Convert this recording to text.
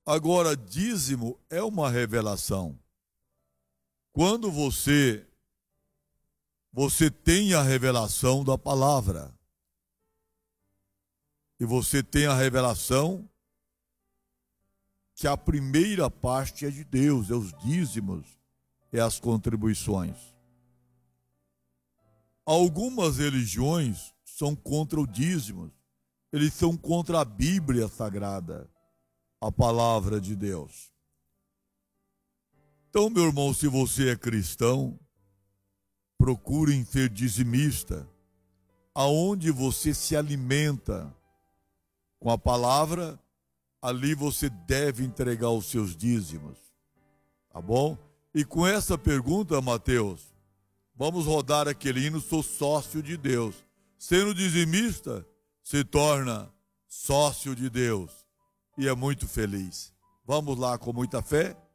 Agora, dízimo é uma revelação. Quando você tem a revelação da palavra, e você tem a revelação que a primeira parte é de Deus, é os dízimos, é as contribuições. Algumas religiões são contra o dízimo, eles são contra a Bíblia Sagrada, a palavra de Deus. Então, meu irmão, se você é cristão, procure ser dizimista, aonde você se alimenta com a palavra, ali você deve entregar os seus dízimos, tá bom? E com essa pergunta, Mateus, vamos rodar aquele hino, sou sócio de Deus. Sendo dizimista, se torna sócio de Deus e é muito feliz. Vamos lá com muita fé.